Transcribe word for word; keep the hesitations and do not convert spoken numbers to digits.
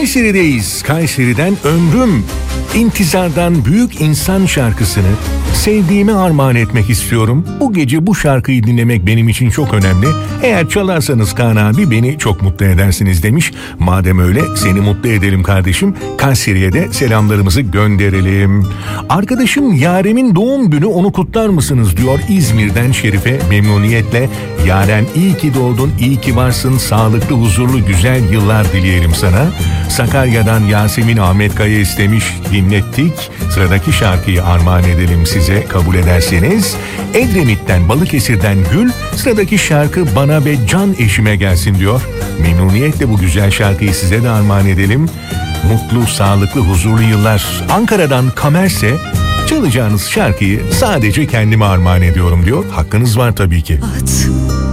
Kayseri'deyiz. Kayseri'den ömrüm, İntizar'dan Büyük İnsan şarkısını sevdiğime armağan etmek istiyorum. Bu gece bu şarkıyı dinlemek benim için çok önemli. Eğer çalarsanız Kaan abi beni çok mutlu edersiniz demiş. Madem öyle seni mutlu edelim kardeşim. Kayseri'ye de selamlarımızı gönderelim. Arkadaşım Yaren'in doğum günü, onu kutlar mısınız diyor İzmir'den Şerife memnuniyetle. Yaren iyi ki doğdun, iyi ki varsın, sağlıklı, huzurlu, güzel yıllar dileyelim sana. Sakarya'dan Yasemin Ahmet Kaya istemiş, dinlettik. Sıradaki şarkıyı armağan edelim size kabul ederseniz. Edremit'ten, Balıkesir'den Gül, sıradaki şarkı bana ve can eşime gelsin diyor. Memnuniyetle bu güzel şarkıyı size de armağan edelim. Mutlu, sağlıklı, huzurlu yıllar. Ankara'dan Kamerse, çalacağınız şarkıyı sadece kendime armağan ediyorum diyor. Hakkınız var tabii ki. At.